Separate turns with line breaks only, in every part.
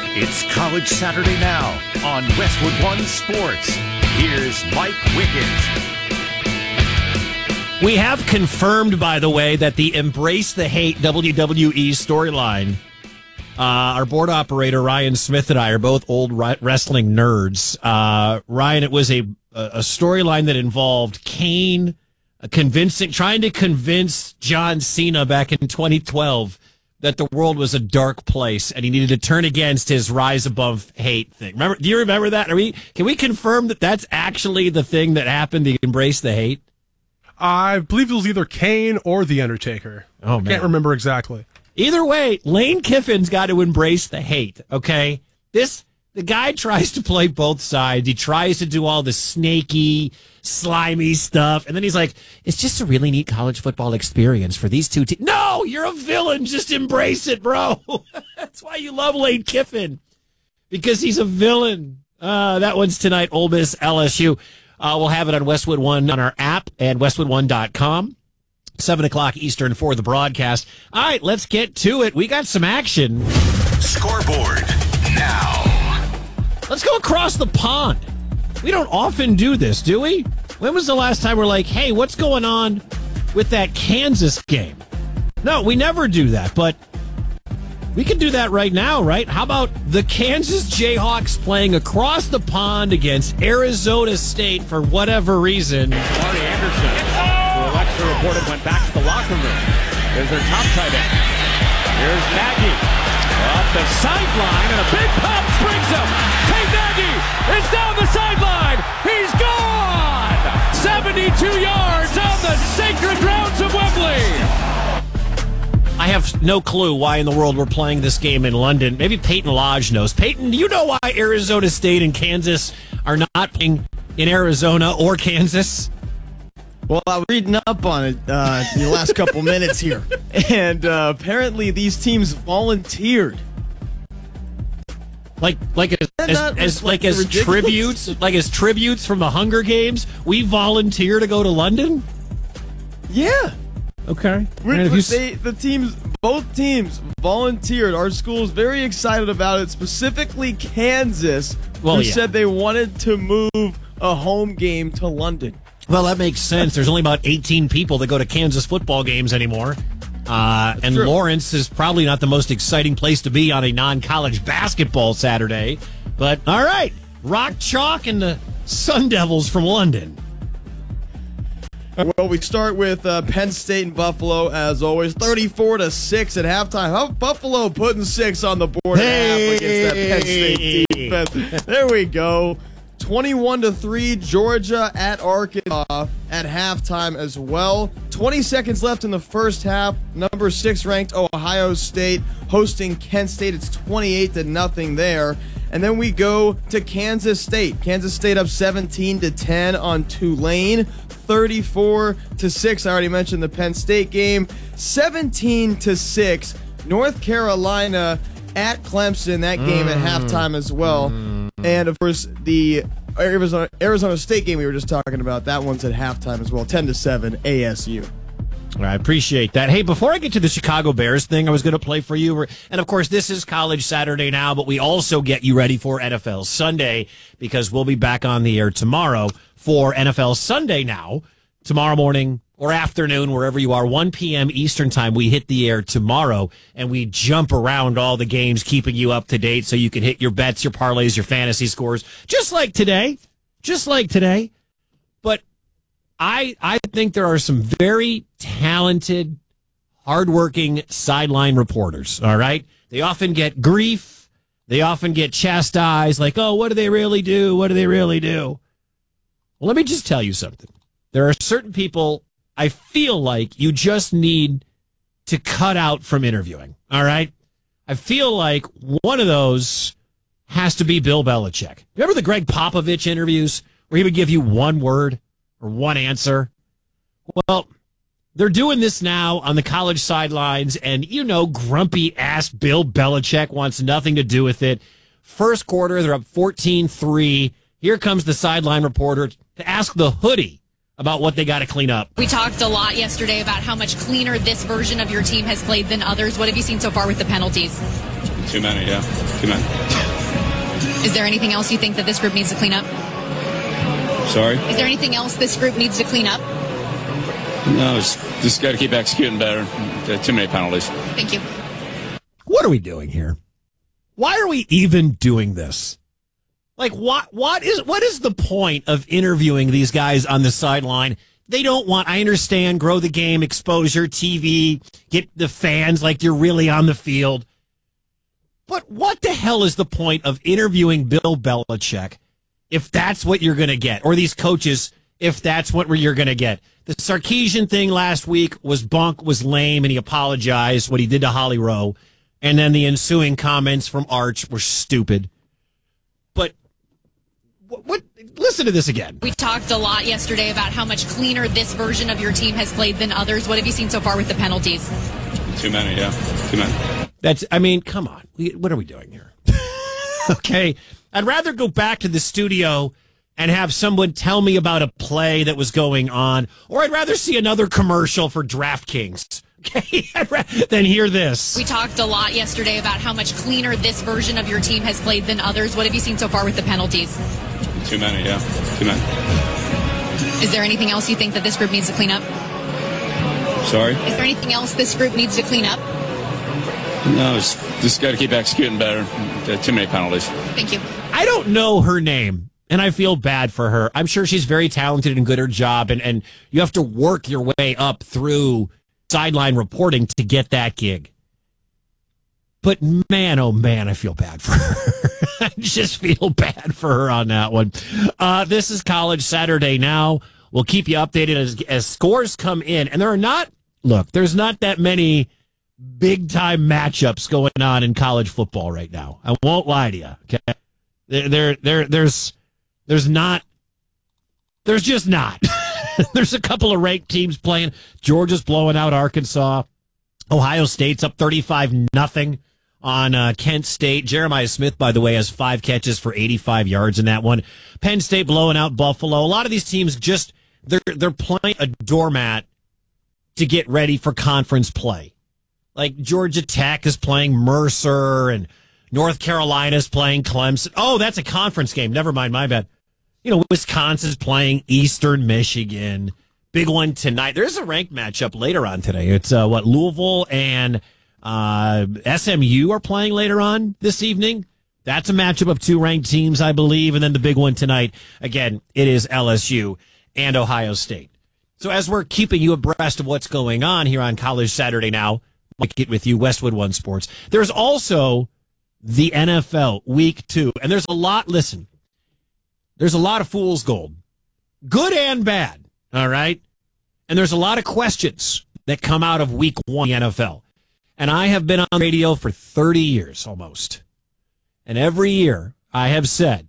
It's College Saturday Now on Westwood One Sports. Here's Mike Wiggins.
We have confirmed, by the way, that the Embrace the Hate WWE storyline, our board operator, Ryan Smith, and I are both old wrestling nerds. Ryan, it was a storyline that involved Kane trying to convince John Cena back in 2012 that the world was a dark place and he needed to turn against his rise above hate thing. Do you remember that? Can we confirm that that's actually the thing that happened, the Embrace the Hate?
I believe it was either Kane or The Undertaker.
Oh, man.
Can't remember exactly.
Either way, Lane Kiffin's got to embrace the hate, okay? The guy tries to play both sides. He tries to do all the snaky, slimy stuff. And then he's like, it's just a really neat college football experience for these two teams. No, you're a villain. Just embrace it, bro. That's why you love Lane Kiffin. Because he's a villain. That one's tonight, Ole Miss LSU. We'll have it on Westwood One on our app and westwood1.com. 7 o'clock Eastern for the broadcast. All right, let's get to it. We got some action.
Scoreboard now.
Let's go across the pond. We don't often do this, do we? When was the last time we're like, hey, what's going on with that Kansas game? No, we never do that, but we can do that right now, right? How about the Kansas Jayhawks playing across the pond against Arizona State for whatever reason?
Marty Anderson, who Alexa reported went back to the locker room. There's their top tight end. Here's Nagy. Off the sideline, and a big pop springs him. Tate Nagy is down the sideline. He's gone! 72 yards on the sacred grounds of Wembley.
I have no clue why in the world we're playing this game in London. Maybe Peyton Lodge knows. Peyton, do you know why Arizona State and Kansas are not playing in Arizona or Kansas?
Well, I was reading up on it in the last couple minutes here, and apparently these teams volunteered.
Like as tributes from the Hunger Games, we volunteer to go to London?
Yeah.
Okay.
Both teams volunteered. Our school is very excited about it, specifically Kansas, who said they wanted to move a home game to London.
Well, that makes sense. There's only about 18 people that go to Kansas football games anymore. And true. Lawrence is probably not the most exciting place to be on a non-college basketball Saturday. But, all right, Rock Chalk and the Sun Devils from London.
Well, we start with Penn State and Buffalo, as always. 34-6 at halftime. Buffalo putting 6 on the board at half against that Penn State defense. There we go. 21-3, Georgia at Arkansas at halftime as well. 20 seconds left in the first half. Number 6 ranked Ohio State hosting Kent State. It's 28-0 there. And then we go to Kansas State. Kansas State up 17-10 on Tulane. 34-6. I already mentioned the Penn State game. 17-6. North Carolina at Clemson. That game at halftime as well. And, of course, the Arizona State game we were just talking about, that one's at halftime as well, 10-7 ASU.
I appreciate that. Hey, before I get to the Chicago Bears thing I was going to play for you, and, of course, this is College Saturday Now, but we also get you ready for NFL Sunday because we'll be back on the air tomorrow for NFL Sunday Now. Tomorrow morning or afternoon, wherever you are, 1 p.m. Eastern time, we hit the air tomorrow, and we jump around all the games, keeping you up to date so you can hit your bets, your parlays, your fantasy scores, just like today. But I think there are some very talented, hardworking sideline reporters, all right? They often get grief. They often get chastised, like, oh, what do they really do? What do they really do? Well, let me just tell you something. There are certain people I feel like you just need to cut out from interviewing, all right? I feel like one of those has to be Bill Belichick. Remember the Greg Popovich interviews where he would give you one word or one answer? Well, they're doing this now on the college sidelines, and, grumpy-ass Bill Belichick wants nothing to do with it. First quarter, they're up 14-3. Here comes the sideline reporter to ask the hoodie about what they got to clean up.
We talked a lot yesterday about how much cleaner this version of your team has played than others. What have you seen so far with the penalties?
Too many, yeah. Too many.
Is there anything else you think that this group needs to clean up?
Sorry?
Is there anything else this group needs to clean up?
No, just got to keep executing better. Too many penalties.
Thank you.
What are we doing here? Why are we even doing this? Like, what is the point of interviewing these guys on the sideline? They don't want, I understand, grow the game, exposure, TV, get the fans like you're really on the field. But what the hell is the point of interviewing Bill Belichick if that's what you're going to get? Or these coaches, if that's what you're going to get? The Sarkisian thing last week was bunk, was lame, and he apologized what he did to Holly Rowe. And then the ensuing comments from Arch were stupid. But what? Listen to this again.
We talked a lot yesterday about how much cleaner this version of your team has played than others. What have you seen so far with the penalties?
Too many, yeah. Too many.
Come on. What are we doing here? Okay. I'd rather go back to the studio and have someone tell me about a play that was going on, or I'd rather see another commercial for DraftKings. Okay, then hear this.
We talked a lot yesterday about how much cleaner this version of your team has played than others. What have you seen so far with the penalties?
Too many, yeah. Too many.
Is there anything else you think that this group needs to clean up?
Sorry?
Is there anything else this group needs to clean up?
No, just got to keep executing better. Too many penalties.
Thank you.
I don't know her name, and I feel bad for her. I'm sure she's very talented and good at her job, and you have to work your way up through sideline reporting to get that gig. But man, oh man, I feel bad for her. I just feel bad for her on that one. This is College Saturday Now. We'll keep you updated as scores come in. And there's not that many big-time matchups going on in college football right now. I won't lie to you, okay? There's just not. There's a couple of ranked teams playing. Georgia's blowing out Arkansas. Ohio State's up 35-0 on Kent State. Jeremiah Smith, by the way, has 5 catches for 85 yards in that one. Penn State blowing out Buffalo. A lot of these teams they're playing a doormat to get ready for conference play. Like Georgia Tech is playing Mercer and North Carolina's playing Clemson. Oh, that's a conference game. Never mind, my bad. Wisconsin's playing Eastern Michigan. Big one tonight. There's a ranked matchup later on today. It's Louisville and SMU are playing later on this evening. That's a matchup of 2 ranked teams, I believe. And then the big one tonight, again, it is LSU and Ohio State. So as we're keeping you abreast of what's going on here on College Saturday Now, Mike Get with you, Westwood One Sports. There's also the NFL Week 2. And there's a lot, listen, there's a lot of fool's gold, good and bad, all right? And there's a lot of questions that come out of Week 1 in the NFL. And I have been on radio for 30 years almost. And every year I have said,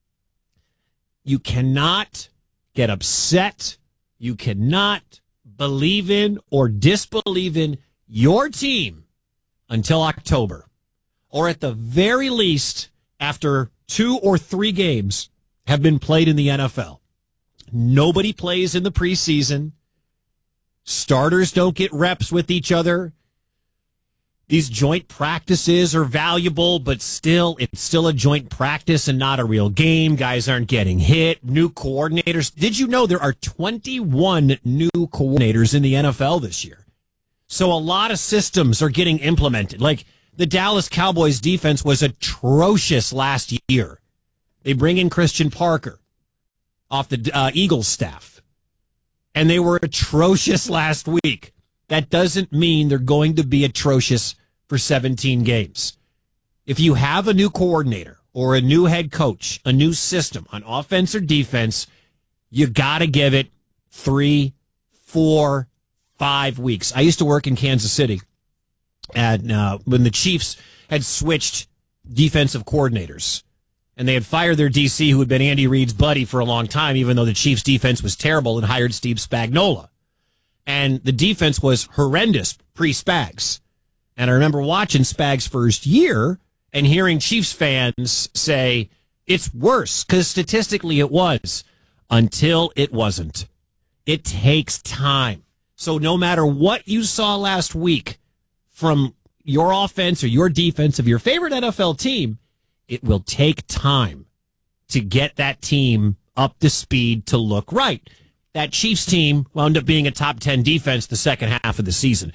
you cannot get upset. You cannot believe in or disbelieve in your team until October. Or at the very least, after 2 or 3 games have been played in the NFL. Nobody plays in the preseason. Starters don't get reps with each other. These joint practices are valuable, but it's still a joint practice and not a real game. Guys aren't getting hit. New coordinators. Did you know there are 21 new coordinators in the NFL this year? So a lot of systems are getting implemented. Like the Dallas Cowboys defense was atrocious last year. They bring in Christian Parker off the Eagles staff, and they were atrocious last week. That doesn't mean they're going to be atrocious for 17 games. If you have a new coordinator or a new head coach, a new system on offense or defense, you got to give it 3, 4, 5 weeks. I used to work in Kansas City when the Chiefs had switched defensive coordinators. And they had fired their DC, who had been Andy Reid's buddy for a long time, even though the Chiefs' defense was terrible, and hired Steve Spagnuolo. And the defense was horrendous pre-Spags. And I remember watching Spags' first year and hearing Chiefs fans say, it's worse, because statistically it was, until it wasn't. It takes time. So no matter what you saw last week from your offense or your defense of your favorite NFL team, it will take time to get that team up to speed to look right. That Chiefs team wound up being a top 10 defense the second half of the season.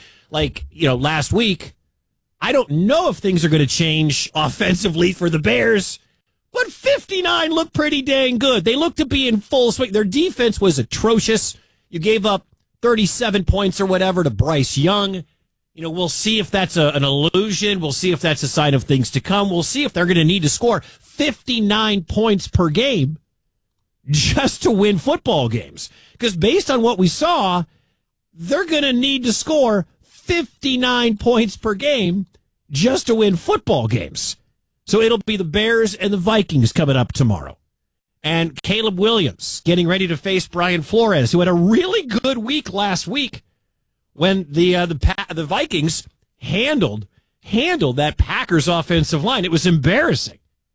Last week, I don't know if things are going to change offensively for the Bears, but 59 looked pretty dang good. They looked to be in full swing. Their defense was atrocious. You gave up 37 points or whatever to Bryce Young. We'll see if that's an illusion. We'll see if that's a sign of things to come. We'll see if they're going to need to score 59 points per game just to win football games. Because based on what we saw, they're going to need to score 59 points per game just to win football games. So it'll be the Bears and the Vikings coming up tomorrow. And Caleb Williams getting ready to face Brian Flores, who had a really good week last week when the Vikings handled that Packers offensive line. It was embarrassing.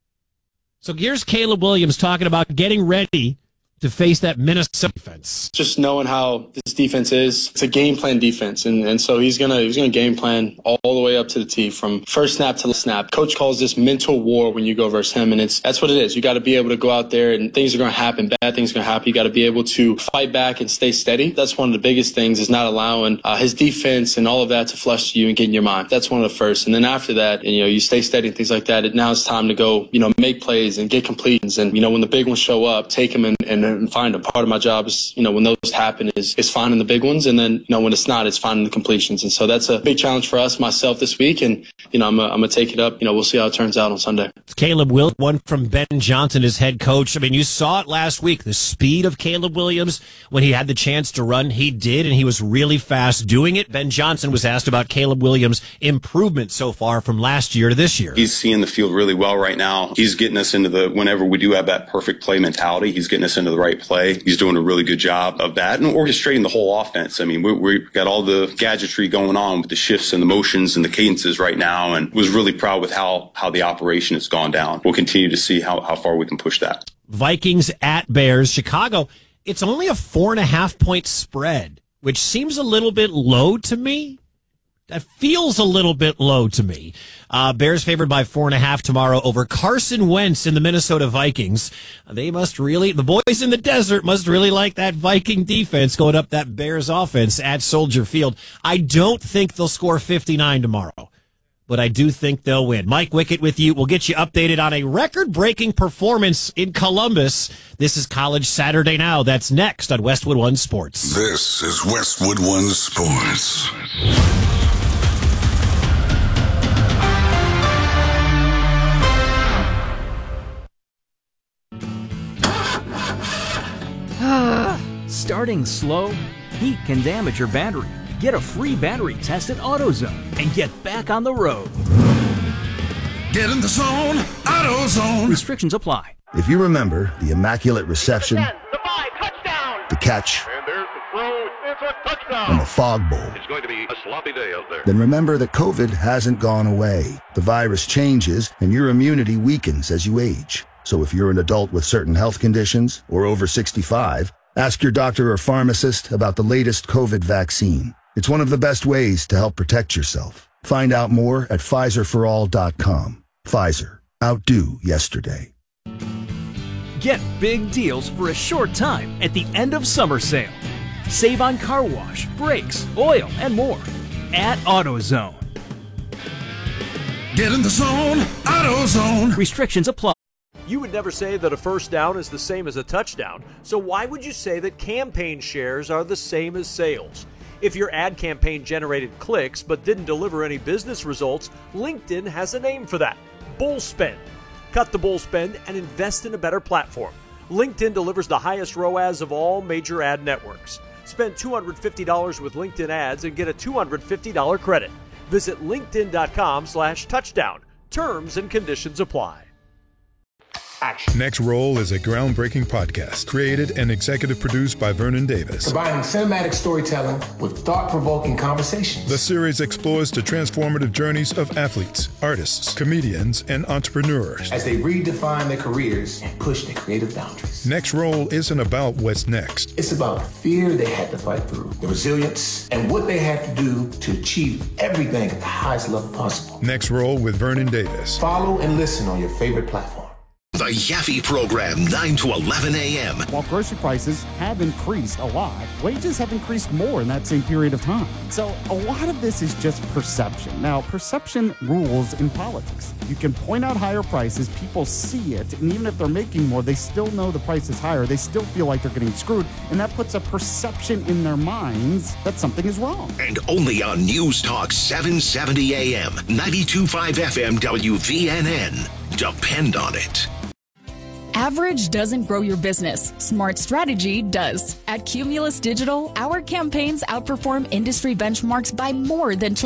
So here's Caleb Williams talking about getting ready to face that Minnesota defense.
Just knowing how this defense is, it's a game plan defense, and so he's gonna game plan all the way up to the T from first snap to last snap. Coach calls this mental war when you go versus him, and that's what it is. You got to be able to go out there, and things are going to happen. Bad things are going to happen. You got to be able to fight back and stay steady. That's one of the biggest things, is not allowing his defense and all of that to flush to you and get in your mind. That's one of the first, and then after that, you stay steady and things like that. Now it's time to go, make plays and get completions, and when the big ones show up, take them and find them. Part of my job is, when those happen, is finding the big ones, and then when it's not, it's finding the completions. And so that's a big challenge for myself this week, and I'm gonna take it up. We'll see how it turns out on Sunday.
It's Caleb Williams, one from Ben Johnson, his head coach. I mean, you saw it last week, the speed of Caleb Williams when he had the chance to run. He did, and he was really fast doing it. Ben Johnson was asked about Caleb Williams' improvement so far from last year to this year.
He's seeing the field really well right now. He's getting us into whenever we do have that perfect play mentality, he's getting us into the right play. He's doing a really good job of that and orchestrating the whole offense. I mean, we've got all the gadgetry going on with the shifts and the motions and the cadences right now, and was really proud with how the operation has gone down. We'll continue to see how far we can push that.
Vikings at Bears. Chicago, it's only a 4.5 point spread, which seems a little bit low to me. That feels a little bit low to me. Bears favored by 4.5 tomorrow over Carson Wentz and the Minnesota Vikings. The boys in the desert must really like that Viking defense going up that Bears offense at Soldier Field. I don't think they'll score 59 tomorrow, but I do think they'll win. Mike Wickett with you. We'll get you updated on a record-breaking performance in Columbus. This is College Saturday Now. That's next on Westwood One Sports.
This is Westwood One Sports.
Starting slow, heat can damage your battery. Get a free battery test at AutoZone and get back on the road.
Get in the zone, AutoZone.
Restrictions apply.
If you remember the immaculate reception, the catch,
and there's the throw, it's a touchdown,
and the fog bowl,
it's going to be a sloppy day out there.
Then remember that COVID hasn't gone away. The virus changes and your immunity weakens as you age. So if you're an adult with certain health conditions or over 65, ask your doctor or pharmacist about the latest COVID vaccine. It's one of the best ways to help protect yourself. Find out more at PfizerForAll.com. Pfizer. Outdo yesterday.
Get big deals for a short time at the end of summer sale. Save on car wash, brakes, oil, and more at AutoZone.
Get in the zone, AutoZone.
Restrictions apply.
You would never say that a first down is the same as a touchdown, so why would you say that campaign shares are the same as sales? If your ad campaign generated clicks but didn't deliver any business results, LinkedIn has a name for that: bull spend. Cut the bull spend and invest in a better platform. LinkedIn delivers the highest ROAS of all major ad networks. Spend $250 with LinkedIn ads and get a $250 credit. Visit linkedin.com/touchdown. Terms and conditions apply.
action.
Next Roll is a groundbreaking podcast created and executive produced by Vernon Davis.
Combining cinematic storytelling with thought-provoking conversations.
The series explores the transformative journeys of athletes, artists, comedians, and entrepreneurs
as they redefine their careers and push their creative boundaries.
Next Roll isn't about what's next.
It's about the fear they had to fight through, the resilience, and what they had to do to achieve everything at the highest level possible.
Next Roll with Vernon Davis.
Follow and listen on your favorite platform.
The Yaffe Program, 9 to 11 a.m.
While grocery prices have increased a lot, wages have increased more in that same period of time. So a lot of this is just perception. Now, perception rules in politics. You can point out higher prices, people see it, and even if they're making more, they still know the price is higher. They still feel like they're getting screwed, and that puts a perception in their minds that something is wrong.
And only on News Talk 770 a.m., 92.5 FM WVNN. Depend on it.
Average doesn't grow your business. Smart strategy does. At Cumulus Digital, our campaigns outperform industry benchmarks by more than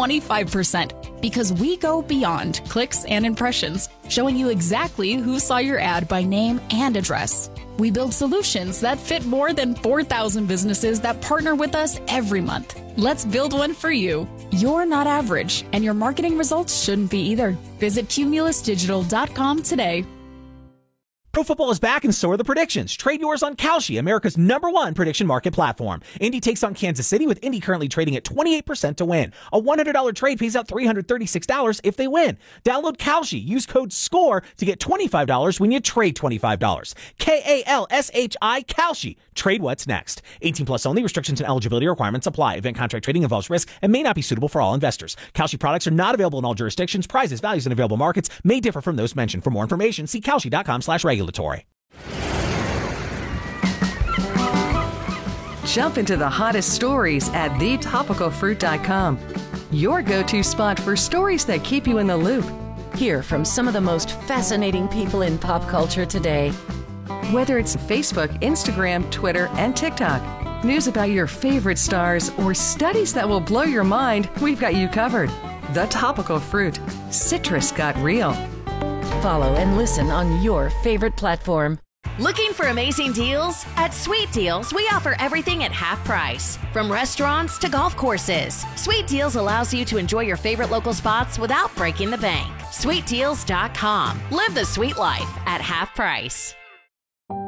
25% because we go beyond clicks and impressions, showing you exactly who saw your ad by name and address. We build solutions that fit more than 4,000 businesses that partner with us every month. Let's build one for you. You're not average, and your marketing results shouldn't be either. Visit cumulusdigital.com today.
Pro football is back and so are the predictions. Trade yours on Kalshi, America's #1 prediction market platform. Indy takes on Kansas City with Indy currently trading at 28% to win. A $100 trade pays out $336 if they win. Download Kalshi. Use code SCORE to get $25 when you trade $25. KALSHI Kalshi. Trade what's next. 18 plus only. Restrictions and eligibility requirements apply. Event contract trading involves risk and may not be suitable for all investors. Kalshi products are not available in all jurisdictions. Prices, values, and available markets may differ from those mentioned. For more information, see kalshi.com/regulatory.
Jump into the hottest stories at thetopicalfruit.com. Your go-to spot for stories that keep you in the loop.
Hear from some of the most fascinating people in pop culture today.
Whether it's Facebook, Instagram, Twitter, and TikTok, news about your favorite stars, or studies that will blow your mind, we've got you covered. The Topical Fruit. Citrus got real.
Follow and listen on your favorite platform.
Looking for amazing deals? At Sweet Deals, we offer everything at half price. From restaurants to golf courses, Sweet Deals allows you to enjoy your favorite local spots without breaking the bank. SweetDeals.com. Live the sweet life at half price.